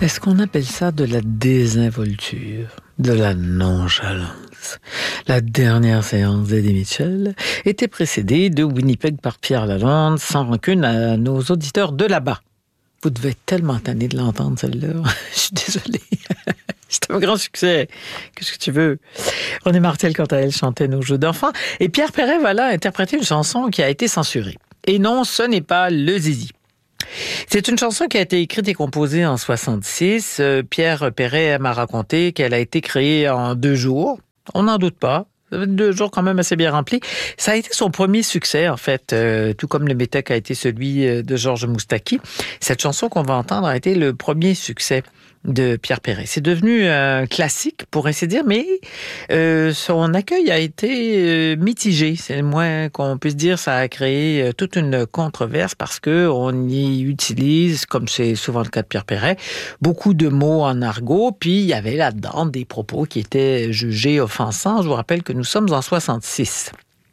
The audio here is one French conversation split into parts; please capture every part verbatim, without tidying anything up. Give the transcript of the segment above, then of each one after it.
Est-ce qu'on appelle ça de la désinvolture, de la nonchalance? La dernière séance d'Eddie Mitchell était précédée de Winnipeg par Pierre Lalonde, sans rancune à nos auditeurs de là-bas. Vous devez être tellement tanné de l'entendre, celle-là. Je suis désolée. C'était un grand succès. Qu'est-ce que tu veux? René Martel, quant à elle, chantait Nos jeux d'enfants. Et Pierre Perret, voilà, a interprété une chanson qui a été censurée. Et non, ce n'est pas le Zizi. C'est une chanson qui a été écrite et composée en soixante-six. Euh, Pierre Perret m'a raconté qu'elle a été créée en deux jours. On n'en doute pas. Deux jours quand même assez bien remplis. Ça a été son premier succès, en fait, euh, tout comme le métèque a été celui de Georges Moustaki. Cette chanson qu'on va entendre a été le premier succès de Pierre Perret. C'est devenu un classique, pour ainsi dire, mais euh, son accueil a été euh, mitigé. C'est le moins qu'on puisse dire. Ça a créé euh, toute une controverse parce que on y utilise, comme c'est souvent le cas de Pierre Perret, beaucoup de mots en argot, puis il y avait là-dedans des propos qui étaient jugés offensants. Je vous rappelle que nous sommes en soixante-six.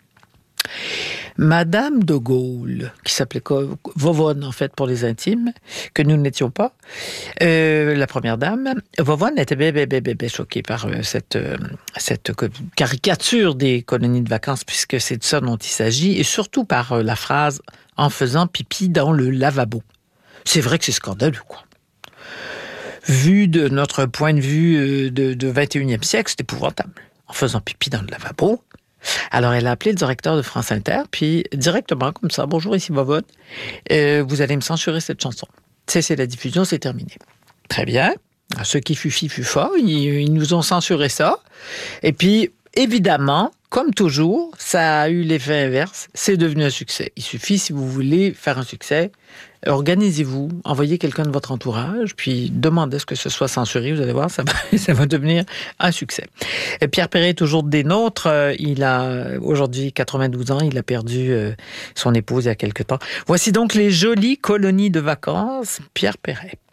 Madame de Gaulle, qui s'appelait Vovonne, en fait, pour les intimes, que nous n'étions pas, euh, la première dame, Vovonne était bien, bien, bien, bien choquée par euh, cette, euh, cette caricature des colonies de vacances, puisque c'est de ça dont il s'agit, et surtout par euh, la phrase « en faisant pipi dans le lavabo ». C'est vrai que c'est scandaleux, quoi. Vu de notre point de vue euh, de, de vingt et unième siècle, c'est épouvantable. En faisant pipi dans le lavabo. Alors, elle a appelé le directeur de France Inter, puis directement, comme ça, « Bonjour, ici Vovonne, euh, vous allez me censurer cette chanson. Cessez la diffusion, c'est terminé. » Très bien. Ce qui fut fi fut fa, ils, ils nous ont censuré ça. Et puis, évidemment, comme toujours, ça a eu l'effet inverse. C'est devenu un succès. Il suffit, si vous voulez faire un succès, organisez-vous, envoyez quelqu'un de votre entourage, puis demandez ce que ce soit censuré. Vous allez voir, ça va, ça va devenir un succès. Et Pierre Perret est toujours des nôtres. Il a aujourd'hui quatre-vingt-douze ans. Il a perdu son épouse il y a quelque temps. Voici donc les jolies colonies de vacances. Pierre Perret.